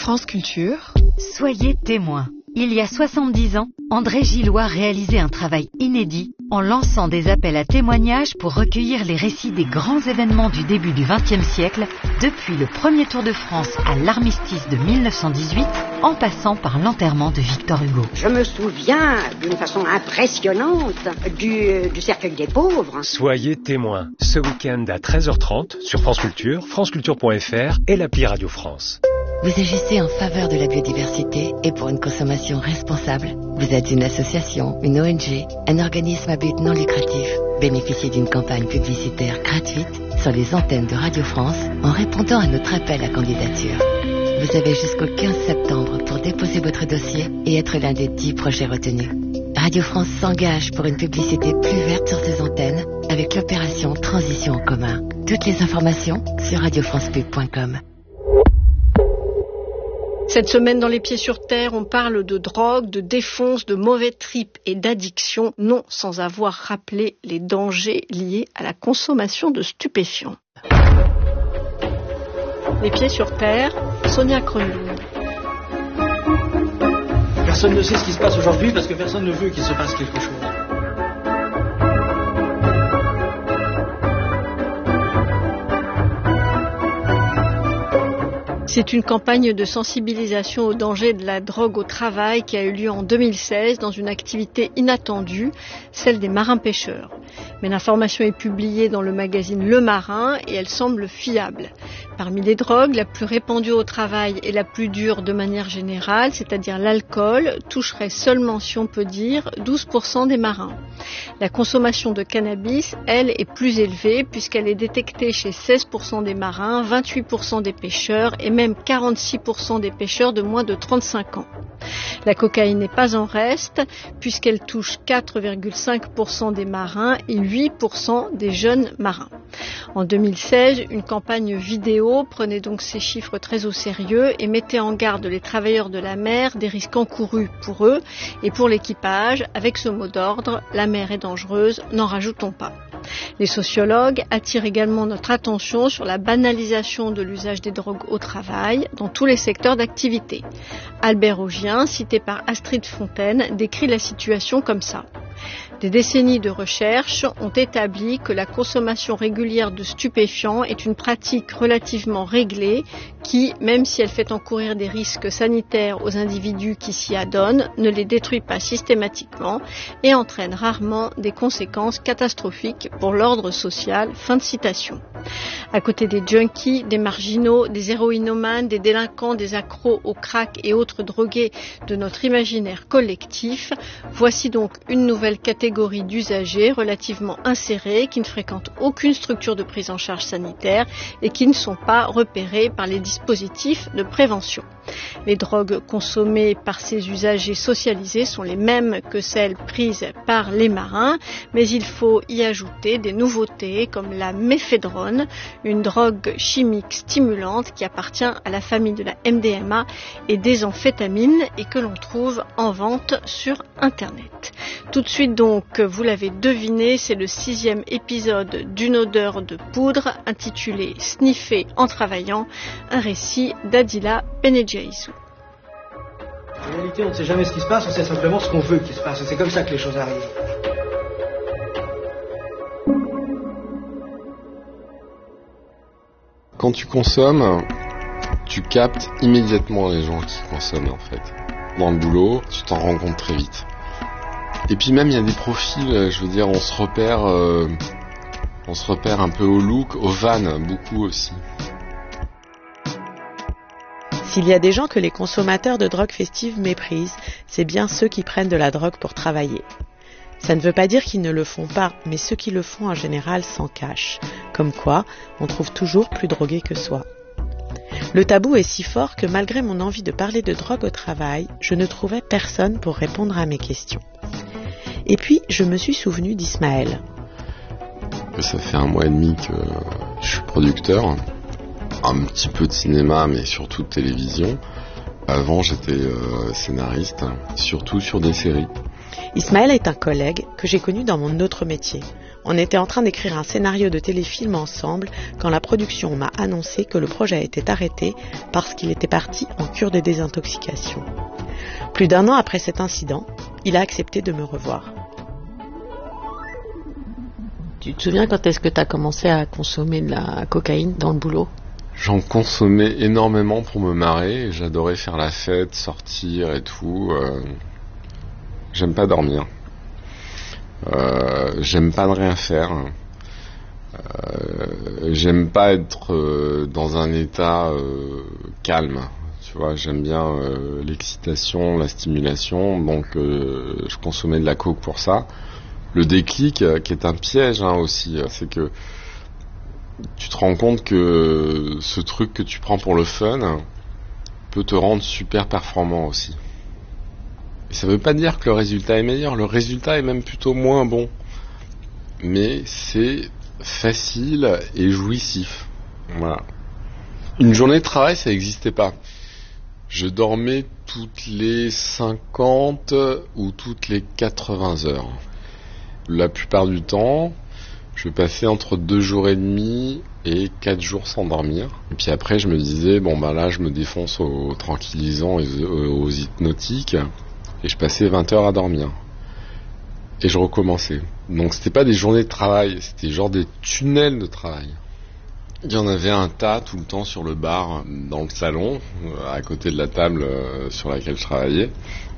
France Culture. Soyez témoins. Il y a 70 ans, André Gillois réalisait un travail inédit en lançant des appels à témoignages pour recueillir les récits des grands événements du début du XXe siècle, depuis le premier Tour de France à l'armistice de 1918, en passant par l'enterrement de Victor Hugo. Je me souviens d'une façon impressionnante du cercueil des pauvres. Soyez témoins, ce week-end à 13h30 sur France Culture, franceculture.fr et l'appli Radio France. Vous agissez en faveur de la biodiversité et pour une consommation responsable. Vous êtes une association, une ONG, un organisme à but non lucratif. Bénéficiez d'une campagne publicitaire gratuite sur les antennes de Radio France en répondant à notre appel à candidature. Vous avez jusqu'au 15 septembre pour déposer votre dossier et être l'un des 10 projets retenus. Radio France s'engage pour une publicité plus verte sur ses antennes avec l'opération Transition en commun. Toutes les informations sur radiofrancepub.com. Cette semaine dans Les Pieds sur Terre, on parle de drogue, de défonce, de mauvais tripes et d'addiction, non sans avoir rappelé les dangers liés à la consommation de stupéfiants. Les Pieds sur Terre, Sonia Kronlund. Personne ne sait ce qui se passe aujourd'hui parce que personne ne veut qu'il se passe quelque chose. C'est une campagne de sensibilisation au danger de la drogue au travail qui a eu lieu en 2016 dans une activité inattendue, celle des marins-pêcheurs. Mais l'information est publiée dans le magazine Le Marin et elle semble fiable. Parmi les drogues, la plus répandue au travail et la plus dure de manière générale, c'est-à-dire l'alcool, toucherait seulement, si on peut dire, 12% des marins. La consommation de cannabis, elle, est plus élevée puisqu'elle est détectée chez 16% des marins, 28% des pêcheurs et même 46% des pêcheurs de moins de 35 ans. La cocaïne n'est pas en reste puisqu'elle touche 4,5% des marins et 8% des jeunes marins. En 2016, une campagne vidéo prenait donc ces chiffres très au sérieux et mettait en garde les travailleurs de la mer des risques encourus pour eux et pour l'équipage avec ce mot d'ordre « La mer est dangereuse, n'en rajoutons pas ». Les sociologues attirent également notre attention sur la banalisation de l'usage des drogues au travail dans tous les secteurs d'activité. Albert Augien, cité par Astrid Fontaine, décrit la situation comme ça. Des décennies de recherche ont établi que la consommation régulière de stupéfiants est une pratique relativement réglée qui, même si elle fait encourir des risques sanitaires aux individus qui s'y adonnent, ne les détruit pas systématiquement et entraîne rarement des conséquences catastrophiques pour l'ordre social. Fin de citation. À côté des junkies, des marginaux, des héroïnomanes, des délinquants, des accros au crack et autres drogués de notre imaginaire collectif, voici donc une nouvelle catégorie d'usagers relativement insérés qui ne fréquentent aucune structure de prise en charge sanitaire et qui ne sont pas repérés par les dispositifs de prévention. Les drogues consommées par ces usagers socialisés sont les mêmes que celles prises par les marins, mais il faut y ajouter des nouveautés comme la méphédrone, une drogue chimique stimulante qui appartient à la famille de la MDMA et des amphétamines et que l'on trouve en vente sur Internet. Tout de suite donc, vous l'avez deviné, c'est le 6e épisode d'une odeur de poudre intitulé « Sniffer en travaillant », un récit d'Adila Benedjaïsou. En réalité, on ne sait jamais ce qui se passe, on sait simplement ce qu'on veut qu'il se passe. C'est comme ça que les choses arrivent. Quand tu consommes, tu captes immédiatement les gens qui consomment en fait. Dans le boulot, tu t'en rends compte très vite. Et puis même il y a des profils, je veux dire, on se repère un peu au look, au van, beaucoup aussi. S'il y a des gens que les consommateurs de drogue festive méprisent, c'est bien ceux qui prennent de la drogue pour travailler. Ça ne veut pas dire qu'ils ne le font pas, mais ceux qui le font en général s'en cachent. Comme quoi, on trouve toujours plus drogué que soi. Le tabou est si fort que malgré mon envie de parler de drogue au travail, je ne trouvais personne pour répondre à mes questions. Et puis, je me suis souvenu d'Ismaël. Ça fait 1 mois et demi que je suis producteur. Un petit peu de cinéma, mais surtout de télévision. Avant, j'étais scénariste, surtout sur des séries. Ismaël est un collègue que j'ai connu dans mon autre métier. On était en train d'écrire un scénario de téléfilm ensemble quand la production m'a annoncé que le projet était arrêté parce qu'il était parti en cure de désintoxication. Plus d'1 an après cet incident, il a accepté de me revoir. Tu te souviens quand est-ce que tu as commencé à consommer de la cocaïne dans le boulot ? J'en consommais énormément pour me marrer. J'adorais faire la fête, sortir et tout. J'aime pas dormir. J'aime pas ne rien faire. J'aime pas être dans un état calme. Tu vois, j'aime bien l'excitation, la stimulation. Donc, je consommais de la coke pour ça. Le déclic, qui est un piège aussi, c'est que tu te rends compte que ce truc que tu prends pour le fun peut te rendre super performant aussi. Et ça veut pas dire que le résultat est meilleur, le résultat est même plutôt moins bon. Mais c'est facile et jouissif. Voilà. Une journée de travail, ça n'existait pas. Je dormais toutes les 50 ou toutes les 80 heures. La plupart du temps, je passais entre 2 jours et demi et 4 jours sans dormir. Et puis après, je me disais, bon bah là, je me défonce aux tranquillisants et aux hypnotiques. Et je passais 20 heures à dormir. Et je recommençais. Donc c'était pas des journées de travail, c'était genre des tunnels de travail. Il y en avait un tas tout le temps sur le bar, dans le salon, à côté de la table sur laquelle je travaillais.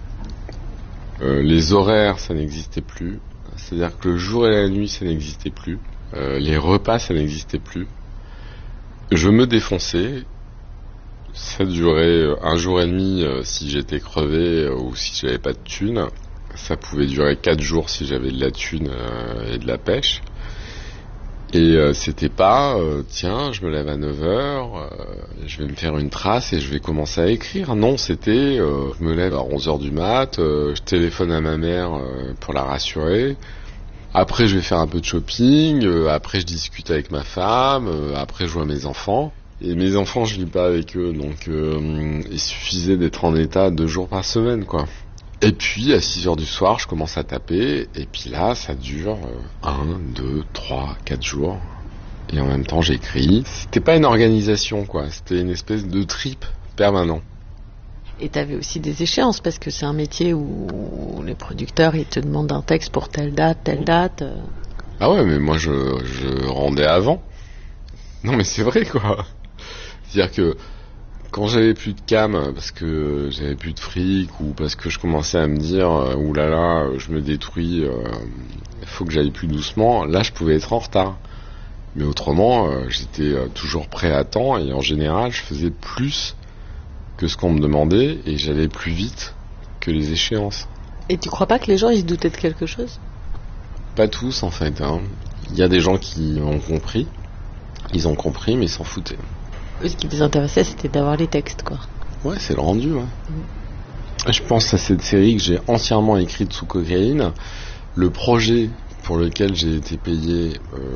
Les horaires, ça n'existait plus. C'est-à-dire que le jour et la nuit, ça n'existait plus. Les repas, ça n'existait plus. Je me défonçais. Ça durait 1 jour et demi si j'étais crevé ou si j'avais pas de thune. Ça pouvait durer 4 jours si j'avais de la thune et de la pêche. Et c'était pas, tiens, je me lève à 9h, je vais me faire une trace et je vais commencer à écrire. Non, c'était, je me lève à 11h du mat, je téléphone à ma mère pour la rassurer. Après, je vais faire un peu de shopping, après je discute avec ma femme, après je vois mes enfants. Et mes enfants, je vis pas avec eux, donc il suffisait d'être en état 2 jours par semaine, quoi. Et puis, à 6h du soir, je commence à taper, et puis là, ça dure 1, 2, 3, 4 jours. Et en même temps, j'écris. C'était pas une organisation, quoi. C'était une espèce de trip permanent. Et t'avais aussi des échéances, parce que c'est un métier où les producteurs, ils te demandent un texte pour telle date. Ah ouais, mais moi, je rendais avant. Non, mais c'est vrai, quoi. C'est-à-dire que quand j'avais plus de cam, parce que j'avais plus de fric, ou parce que je commençais à me dire oulala, je me détruis, il faut que j'aille plus doucement, là je pouvais être en retard. Mais autrement, j'étais toujours prêt à temps, et en général je faisais plus que ce qu'on me demandait, et j'allais plus vite que les échéances. Et tu crois pas que les gens ils se doutaient de quelque chose ? Pas tous en fait, hein. Il y a des gens qui ont compris, ils ont compris mais ils s'en foutaient. Ce qui les intéressait, c'était d'avoir les textes, quoi. Ouais, c'est le rendu, ouais. Je pense à cette série que j'ai entièrement écrite sous cocaïne. Le projet pour lequel j'ai été payé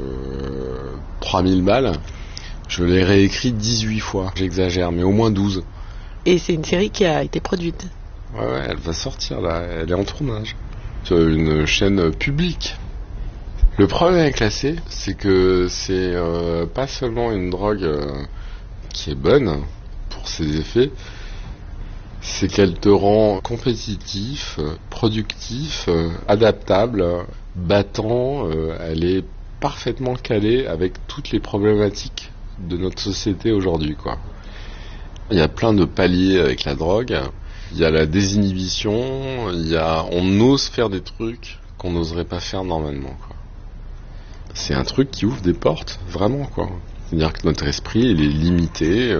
3000 balles, je l'ai réécrit 18 fois. J'exagère, mais au moins 12. Et c'est une série qui a été produite. Ouais, elle va sortir, là. Elle est en tournage. Sur une chaîne publique. Le problème avec la C, c'est que c'est pas seulement une drogue... qui est bonne pour ses effets, c'est qu'elle te rend compétitif, productif, adaptable, battant, elle est parfaitement calée avec toutes les problématiques de notre société aujourd'hui, quoi. Il y a plein de paliers avec la drogue, il y a la désinhibition, on ose faire des trucs qu'on n'oserait pas faire normalement, quoi. C'est un truc qui ouvre des portes, vraiment, quoi. C'est-à-dire que notre esprit, il est limité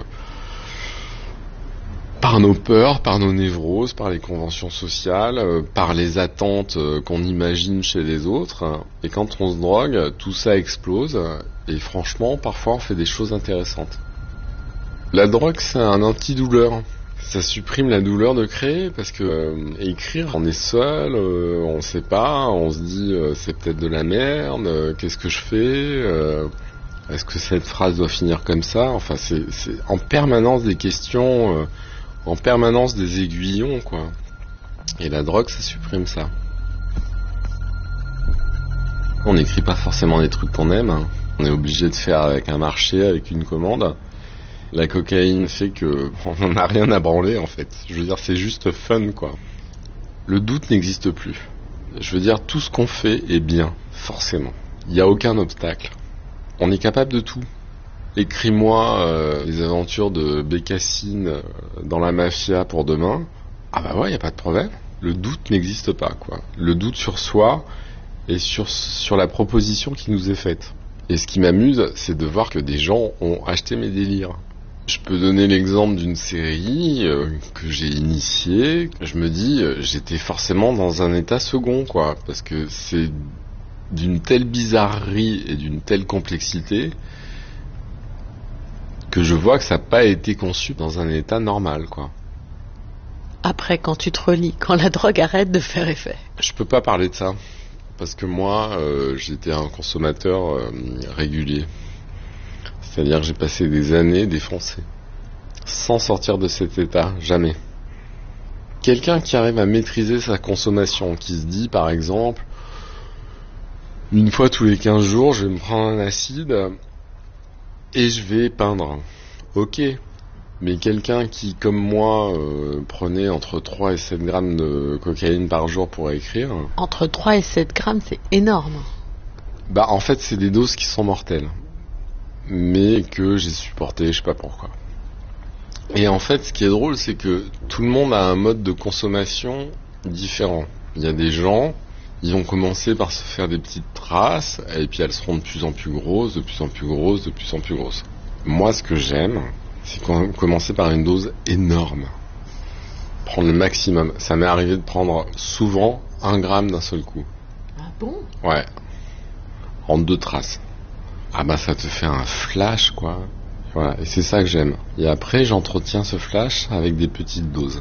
par nos peurs, par nos névroses, par les conventions sociales, par les attentes qu'on imagine chez les autres. Et quand on se drogue, tout ça explose. Et franchement, parfois, on fait des choses intéressantes. La drogue, c'est un antidouleur. Ça supprime la douleur de créer, parce que écrire, on est seul, on sait pas, on se dit c'est peut-être de la merde, qu'est-ce que je fais est-ce que cette phrase doit finir comme ça ? Enfin, c'est en permanence des questions, en permanence des aiguillons, quoi. Et la drogue, ça supprime ça. On n'écrit pas forcément des trucs qu'on aime, hein. On est obligé de faire avec un marché, avec une commande. La cocaïne fait que on n'en a rien à branler en fait. Je veux dire, c'est juste fun quoi. Le doute n'existe plus. Je veux dire, tout ce qu'on fait est bien, forcément. Il n'y a aucun obstacle. On est capable de tout. Écris-moi les aventures de Bécassine dans la mafia pour demain. Ah bah ouais, il n'y a pas de problème. Le doute n'existe pas quoi. Le doute sur soi et sur la proposition qui nous est faite. Et ce qui m'amuse, c'est de voir que des gens ont acheté mes délires. Je peux donner l'exemple d'une série que j'ai initiée. Je me dis, j'étais forcément dans un état second, quoi, parce que c'est d'une telle bizarrerie et d'une telle complexité que je vois que ça n'a pas été conçu dans un état normal, quoi. Après, quand tu te relis, quand la drogue arrête de faire effet. Je peux pas parler de ça, parce que moi, j'étais un consommateur régulier. C'est-à-dire que j'ai passé des années défoncé, sans sortir de cet état, jamais. Quelqu'un qui arrive à maîtriser sa consommation, qui se dit par exemple, une fois tous les 15 jours, je vais me prendre un acide et je vais peindre. Ok, mais quelqu'un qui, comme moi, prenait entre 3 et 7 grammes de cocaïne par jour pour écrire... Entre 3 et 7 grammes, c'est énorme. Bah en fait, c'est des doses qui sont mortelles. Mais que j'ai supporté, je sais pas pourquoi. Et en fait, ce qui est drôle, c'est que tout le monde a un mode de consommation différent. Il y a des gens, ils vont commencer par se faire des petites traces, et puis elles seront de plus en plus grosses, de plus en plus grosses, de plus en plus grosses. Moi, ce que j'aime, c'est commencer par une dose énorme. Prendre le maximum. Ça m'est arrivé de prendre souvent 1 gramme d'un seul coup. Ah bon ? Ouais. En 2 traces. Ah bah ça te fait un flash quoi. Voilà, et c'est ça que j'aime. Et après j'entretiens ce flash avec des petites doses.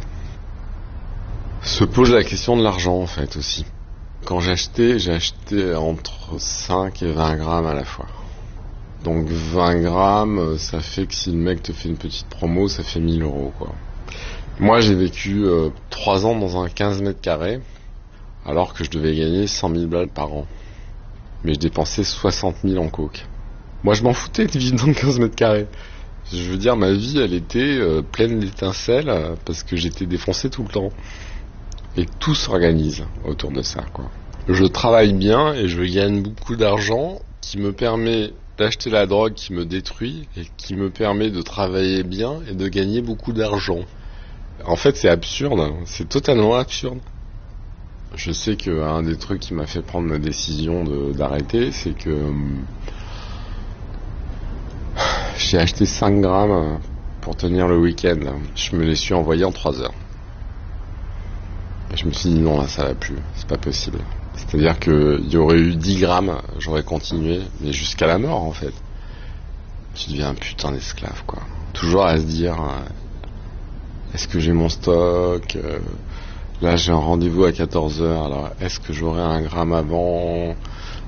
Se pose la question de l'argent en fait aussi. Quand j'ai acheté entre 5 et 20 grammes à la fois. Donc 20 grammes, ça fait que si le mec te fait une petite promo, ça fait 1000 € quoi. Moi j'ai vécu 3 ans dans un 15 mètres carrés, alors que je devais gagner 100 000 balles par an. Mais je dépensais 60 000 en coke. Moi, je m'en foutais de vivre dans 15 mètres carrés. Je veux dire, ma vie, elle était pleine d'étincelles parce que j'étais défoncé tout le temps. Et tout s'organise autour de ça, quoi. Je travaille bien et je gagne beaucoup d'argent qui me permet d'acheter la drogue qui me détruit et qui me permet de travailler bien et de gagner beaucoup d'argent. En fait, c'est absurde. C'est totalement absurde. Je sais qu'un des trucs qui m'a fait prendre ma décision d'arrêter, c'est que j'ai acheté 5 grammes pour tenir le week-end. Je me les suis envoyés en 3 heures. Et je me suis dit non, là ça va plus, c'est pas possible. C'est-à-dire qu'il y aurait eu 10 grammes, j'aurais continué, mais jusqu'à la mort en fait. Tu deviens un putain d'esclave quoi. Toujours à se dire, est-ce que j'ai mon stock ? Là j'ai un rendez-vous à 14h, alors est-ce que j'aurai 1 gramme avant ?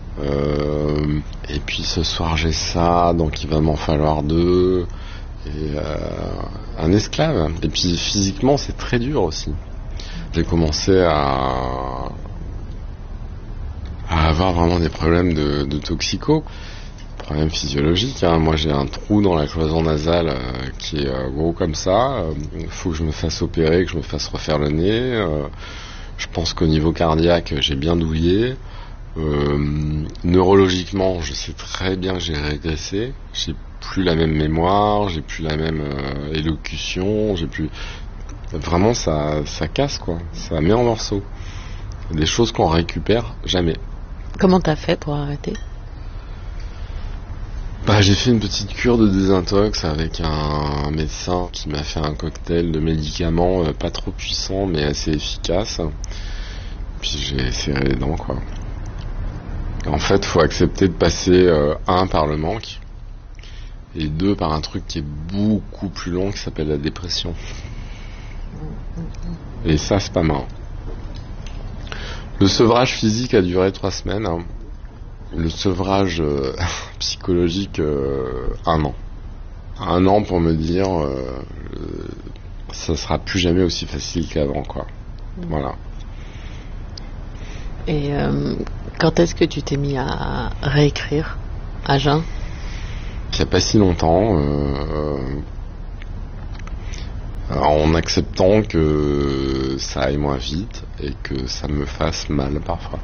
Et puis ce soir j'ai ça, donc il va m'en falloir 2. Et un esclave. Et puis physiquement c'est très dur aussi. J'ai commencé à avoir vraiment des problèmes de toxico, problèmes physiologiques. Hein. Moi j'ai un trou dans la cloison nasale qui est gros comme ça. Il faut que je me fasse opérer, que je me fasse refaire le nez. Je pense qu'au niveau cardiaque j'ai bien douillé. Neurologiquement, je sais très bien que j'ai régressé. J'ai plus la même mémoire, j'ai plus la même élocution, j'ai plus. Vraiment, ça casse quoi. Ça met en morceaux. Des choses qu'on récupère jamais. Comment t'as fait pour arrêter ? Bah, j'ai fait une petite cure de désintox avec un médecin qui m'a fait un cocktail de médicaments pas trop puissants mais assez efficaces. Puis j'ai serré les dents quoi. En fait, faut accepter de passer 1 par le manque et 2 par un truc qui est beaucoup plus long qui s'appelle la dépression. Et ça, c'est pas marrant. Le sevrage physique a duré 3 semaines. Hein. Le sevrage psychologique, 1 an. 1 an pour me dire ça sera plus jamais aussi facile qu'avant, quoi. Voilà. Et Quand est-ce que tu t'es mis à réécrire à jeun? Il n'y a pas si longtemps, en acceptant que ça aille moins vite et que ça me fasse mal parfois.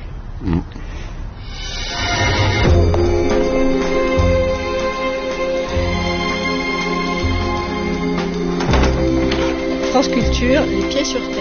France Culture, les pieds sur terre.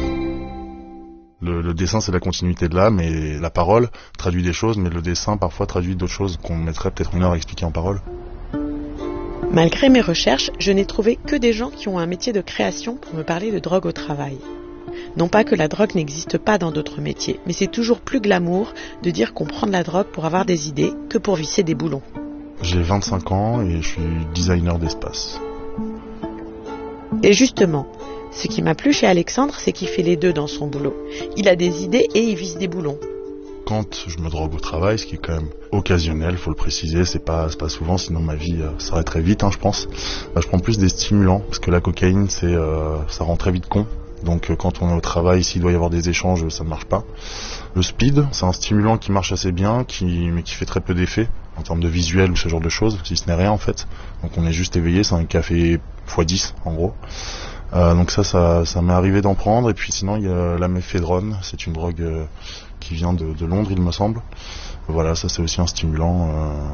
Le dessin, c'est la continuité de l'âme, et la parole traduit des choses, mais le dessin parfois traduit d'autres choses qu'on mettrait peut-être une heure à expliquer en parole. Malgré mes recherches, je n'ai trouvé que des gens qui ont un métier de création pour me parler de drogue au travail. Non pas que la drogue n'existe pas dans d'autres métiers, mais c'est toujours plus glamour de dire qu'on prend de la drogue pour avoir des idées que pour visser des boulons. J'ai 25 ans et je suis designer d'espace. Et justement, ce qui m'a plu chez Alexandre, c'est qu'il fait les deux dans son boulot. Il a des idées et il vise des boulons. Quand je me drogue au travail, ce qui est quand même occasionnel, faut le préciser, c'est pas souvent, sinon ma vie s'arrêterait vite, je pense. Je prends plus des stimulants, parce que la cocaïne, ça rend très vite con. Donc quand on est au travail, s'il doit y avoir des échanges, ça ne marche pas. Le speed, c'est un stimulant qui marche assez bien, mais qui fait très peu d'effet en termes de visuel ou ce genre de choses, si ce n'est rien en fait. Donc on est juste éveillé, c'est un café x10 en gros. Donc ça m'est arrivé d'en prendre. Et puis sinon il y a la méphédrone, c'est une drogue qui vient de Londres il me semble. Voilà, ça c'est aussi un stimulant.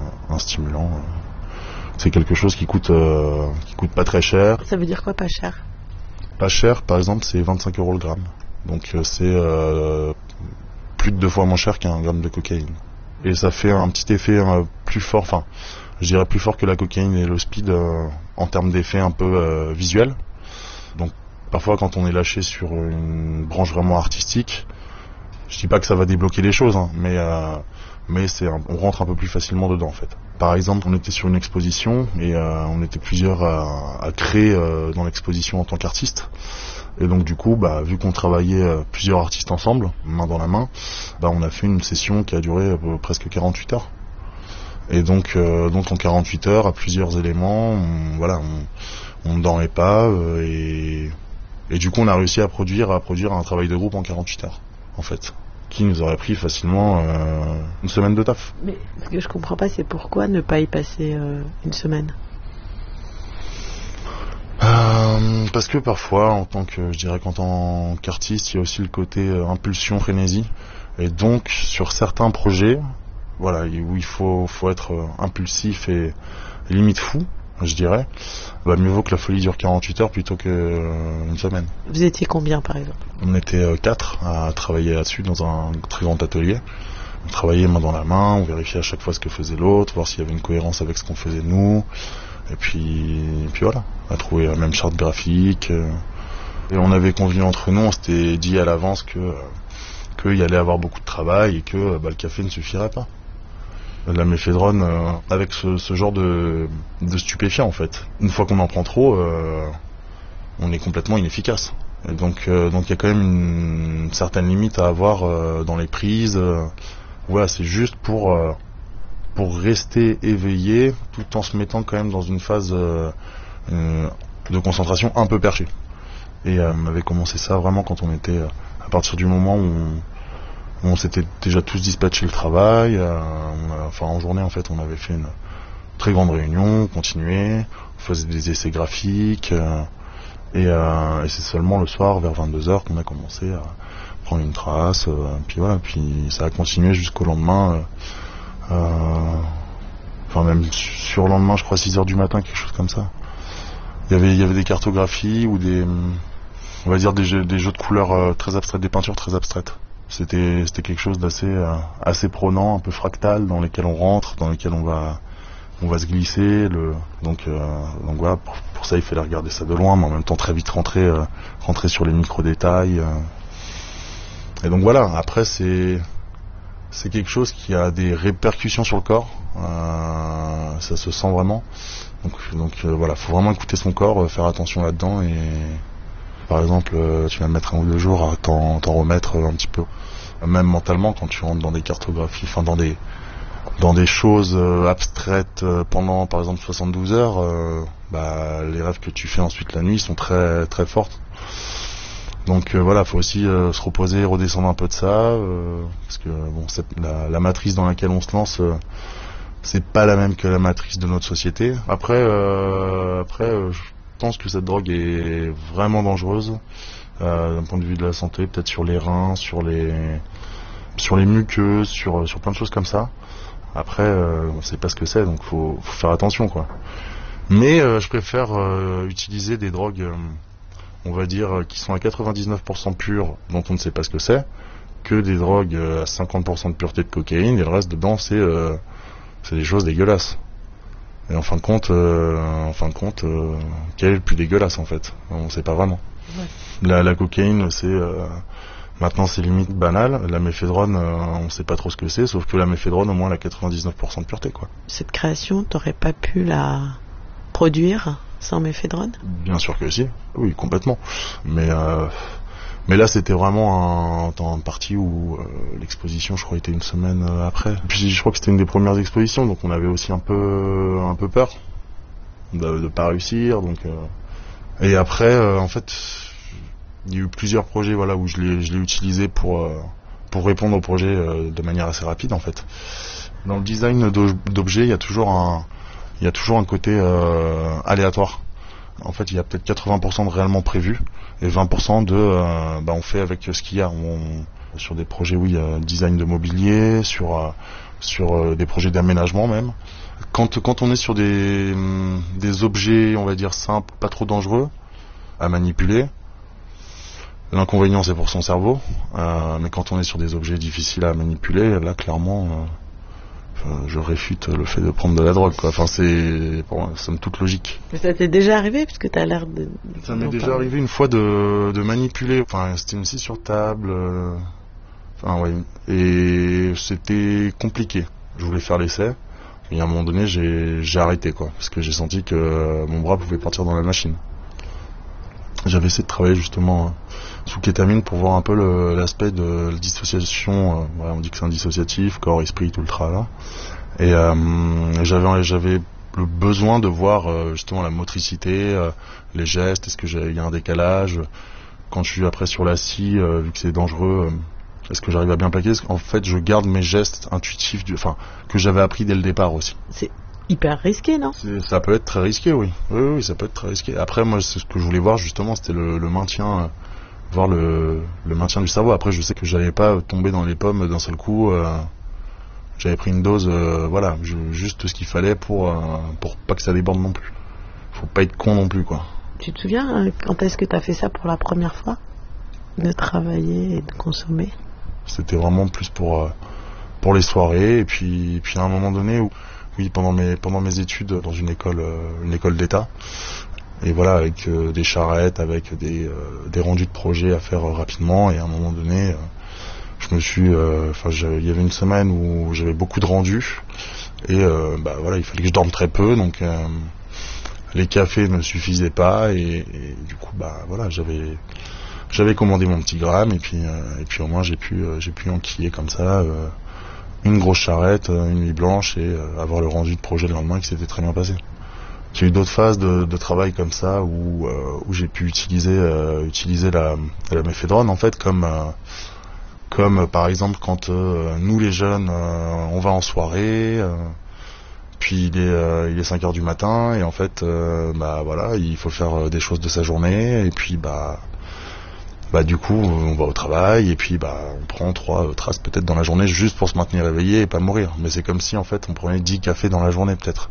C'est quelque chose qui coûte pas très cher. Ça veut dire quoi pas cher? Pas cher, par exemple, c'est 25 € le gramme. Donc c'est plus de 2 fois moins cher qu'un gramme de cocaïne. Et ça fait un petit effet plus fort, enfin, je dirais plus fort que la cocaïne et le speed en termes d'effet un peu visuel. Donc parfois quand on est lâché sur une branche vraiment artistique, je dis pas que ça va débloquer les choses, mais on rentre un peu plus facilement dedans en fait. Par exemple, on était sur une exposition et on était plusieurs à créer dans l'exposition en tant qu'artiste. Et donc du coup, vu qu'on travaillait plusieurs artistes ensemble, main dans la main, on a fait une session qui a duré presque 48 heures. Et donc en 48 heures, à plusieurs éléments, on ne dormait pas et du coup on a réussi à produire un travail de groupe en 48 heures, en fait. Qui nous aurait pris facilement une semaine de taf. Mais ce que je comprends pas, c'est pourquoi ne pas y passer une semaine? Parce que parfois, en tant qu'artiste, il y a aussi le côté impulsion, frénésie. Et donc, sur certains projets, voilà, où il faut être impulsif et limite fou, je dirais, mieux vaut que la folie dure 48 heures plutôt qu'une semaine. Vous étiez combien, par exemple? On était 4 à travailler là-dessus dans un très grand atelier. On travaillait main dans la main, on vérifiait à chaque fois ce que faisait l'autre, voir s'il y avait une cohérence avec ce qu'on faisait nous. Et puis voilà, on a trouvé la même charte graphique. Et on avait convenu entre nous, on s'était dit à l'avance qu'il y allait avoir beaucoup de travail et que le café ne suffirait pas. La méphédrone, avec ce genre de stupéfiant en fait. Une fois qu'on en prend trop, on est complètement inefficace. Et donc il y a quand même une certaine limite à avoir dans les prises. Voilà, c'est juste pour rester éveillé tout en se mettant quand même dans une phase de concentration un peu perchée. Et on avait commencé ça vraiment quand on était à partir du moment où on s'était déjà tous dispatchés le travail. En journée en fait on avait fait une très grande réunion, on continuait, on faisait des essais graphiques et c'est seulement le soir vers 22h qu'on a commencé à prendre une trace, puis ça a continué jusqu'au lendemain, même sur le lendemain je crois 6h du matin, quelque chose comme ça. Il y avait des cartographies ou des jeux de couleurs très abstraites, des peintures très abstraites. C'était quelque chose d'assez prenant, un peu fractal, dans lesquels on rentre, dans lesquels on va se glisser. Donc voilà, pour ça il fallait regarder ça de loin, mais en même temps très vite rentrer sur les micro-détails. Et donc voilà, après c'est quelque chose qui a des répercussions sur le corps, ça se sent vraiment. Donc voilà, faut vraiment écouter son corps, faire attention là-dedans et par exemple tu vas mettre 1 ou 2 jours à t'en remettre un petit peu. Même mentalement quand tu rentres dans des cartographies, dans des choses abstraites pendant par exemple 72 heures, les rêves que tu fais ensuite la nuit sont très très fortes. Donc voilà, faut aussi se reposer, redescendre un peu de ça, parce que bon, la matrice dans laquelle on se lance, c'est pas la même que la matrice de notre société. Après, je pense que cette drogue est vraiment dangereuse d'un point de vue de la santé, peut-être sur les reins, sur les muqueuses, sur plein de choses comme ça. Après, on sait pas ce que c'est, donc faut faire attention, quoi. Mais je préfère utiliser des drogues, on va dire, qui sont à 99% pures, dont on ne sait pas ce que c'est, que des drogues à 50% de pureté de cocaïne, et le reste dedans, c'est des choses dégueulasses. Et en fin de compte, quel est le plus dégueulasse, en fait? On ne sait pas vraiment. Ouais. La cocaïne, maintenant c'est limite banal. La méphédrone, on sait pas trop ce que c'est, sauf que la méphédrone, au moins, elle a 99% de pureté, quoi. Cette création, t'aurais pas pu la produire sans méphédrone? Bien sûr que si, oui, complètement. Mais là, c'était vraiment un parti où l'exposition, je crois, était une semaine après. Puis je crois que c'était une des premières expositions, donc on avait aussi un peu peur de pas réussir. Donc et après, en fait, il y a eu plusieurs projets, voilà, où je l'ai utilisé pour répondre au projet de manière assez rapide, en fait. Dans le design d'objets, il y a toujours un côté aléatoire. En fait, il y a peut-être 80% de réellement prévu et 20% on fait avec ce qu'il y a. Sur des projets, oui, design de mobilier, sur des projets d'aménagement même. Quand on est sur des objets, on va dire simples, pas trop dangereux à manipuler, l'inconvénient c'est pour son cerveau. Mais quand on est sur des objets difficiles à manipuler, là clairement, je réfute le fait de prendre de la drogue, quoi. Enfin, c'est somme toute logique. Mais ça t'est déjà arrivé, parce que t'as l'air de... Ça m'est déjà arrivé une fois de manipuler. Enfin, c'était une scie sur table. Enfin, ouais. Et c'était compliqué. Je voulais faire l'essai. Et à un moment donné, j'ai arrêté, quoi. Parce que j'ai senti que mon bras pouvait partir dans la machine. J'avais essayé de travailler justement sous kétamine pour voir un peu l'aspect de la dissociation. On dit que c'est un dissociatif, corps, esprit, tout le tralala. Et j'avais le besoin de voir justement la motricité, les gestes, est-ce qu'il y a un décalage. Quand je suis après sur la scie, vu que c'est dangereux, est-ce que j'arrive à bien plaquer? En fait, je garde mes gestes intuitifs, que j'avais appris dès le départ aussi. C'est hyper risqué, non? Ça peut être très risqué, oui. Oui, ça peut être très risqué. Après, moi, ce que je voulais voir, justement, c'était le maintien, voir le maintien du cerveau. Après, je sais que j'allais pas tomber dans les pommes d'un seul coup. J'avais pris une dose, voilà, juste ce qu'il fallait pour pas que ça déborde non plus. Faut pas être con non plus, quoi. Tu te souviens quand est-ce que t'as fait ça pour la première fois? De travailler et de consommer? C'était vraiment plus pour les soirées, et puis à un moment donné où... Oui, pendant mes études dans une école d'État, et voilà, avec des charrettes, avec des rendus de projets à faire rapidement, et à un moment donné, je me suis, il y avait une semaine où j'avais beaucoup de rendus, et voilà, il fallait que je dorme très peu, donc les cafés ne suffisaient pas, et du coup, voilà, j'avais commandé mon petit gramme, et puis au moins j'ai pu enquiller comme ça. Une grosse charrette, une nuit blanche, et avoir le rendu de projet le lendemain qui s'était très bien passé. J'ai eu d'autres phases de travail comme ça où j'ai pu utiliser la méphédrone, en fait, comme par exemple quand nous les jeunes on va en soirée, puis il est 5h du matin, et en fait voilà, il faut faire des choses de sa journée, et puis du coup, on va au travail, et puis on prend 3 traces peut-être dans la journée juste pour se maintenir éveillé et pas mourir. Mais c'est comme si en fait on prenait 10 cafés dans la journée peut-être.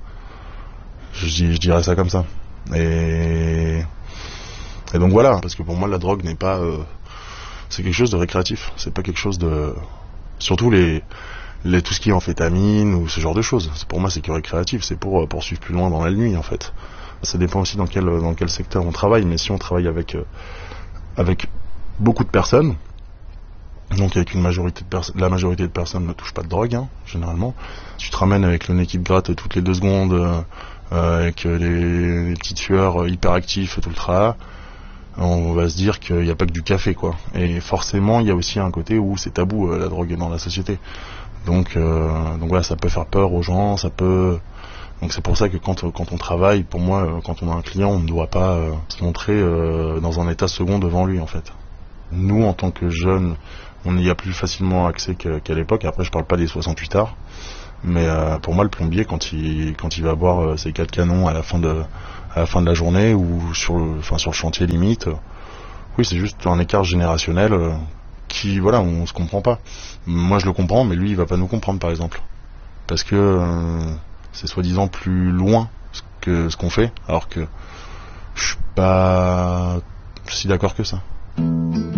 Je dirais ça comme ça. Et donc voilà, parce que pour moi la drogue n'est pas... c'est quelque chose de récréatif, c'est pas quelque chose de... Surtout tout ce qui est amphétamine ou ce genre de choses. Pour moi c'est que récréatif, c'est pour poursuivre plus loin dans la nuit en fait. Ça dépend aussi dans quel secteur on travaille, mais si on travaille avec beaucoup de personnes, donc avec la majorité de personnes ne touchent pas de drogue, généralement. Tu te ramènes avec le nez qui te gratte toutes les 2 secondes, avec les petites sueurs hyperactifs, tout le tralala, on va se dire qu'il n'y a pas que du café, quoi. Et forcément, il y a aussi un côté où c'est tabou, la drogue dans la société. Donc voilà, ça peut faire peur aux gens, Donc c'est pour ça que quand on travaille, pour moi, quand on a un client, on ne doit pas se montrer dans un état second devant lui, en fait. Nous, en tant que jeunes, on y a plus facilement accès qu'à l'époque. Après, je parle pas des 68 arts, mais pour moi, le plombier, quand il va boire ses 4 canons à la fin de la journée ou sur le chantier limite, oui, c'est juste un écart générationnel qui, voilà, on se comprend pas. Moi, je le comprends, mais lui, il va pas nous comprendre, par exemple, parce que c'est soi-disant plus loin que ce qu'on fait, alors que je suis pas si d'accord que ça.